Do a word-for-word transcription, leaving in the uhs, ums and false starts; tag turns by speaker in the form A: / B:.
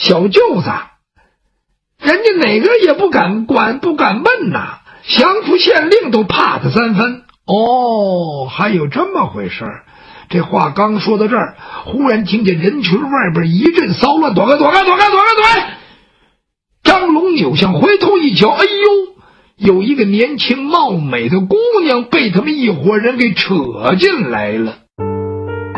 A: 小舅子，人家哪个也不敢管不敢问呐，降服县令都怕他三分。哦，还有这么回事儿。这话刚说到这儿，忽然听见人群外边一阵骚乱，躲开躲开躲开躲开躲开！张龙扭向回头一瞧，哎呦，有一个年轻貌美的姑娘被他们一伙人给扯进来了。